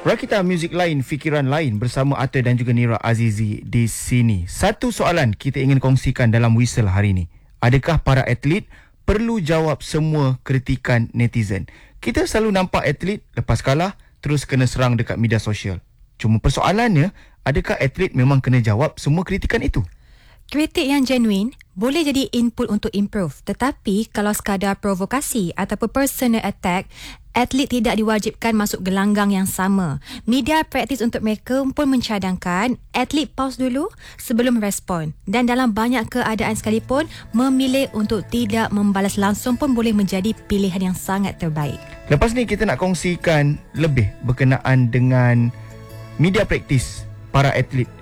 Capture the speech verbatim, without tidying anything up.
Rakita Muzik Lain, Fikiran Lain bersama Atta dan juga Nira Azizi di sini. Satu soalan kita ingin kongsikan dalam Whistle hari ini. Adakah para atlet perlu jawab semua kritikan netizen? Kita selalu nampak atlet lepas kalah terus kena serang dekat media sosial. Cuma persoalannya, adakah atlet memang kena jawab semua kritikan itu? Kritik yang genuine boleh jadi input untuk improve. Tetapi kalau sekadar provokasi ataupun personal attack, atlet tidak diwajibkan masuk gelanggang yang sama. Media praktis untuk mereka pun mencadangkan atlet pause dulu sebelum respon. Dan dalam banyak keadaan sekalipun, memilih untuk tidak membalas langsung pun boleh menjadi pilihan yang sangat terbaik. Lepas ni kita nak kongsikan lebih berkenaan dengan media praktis para atlet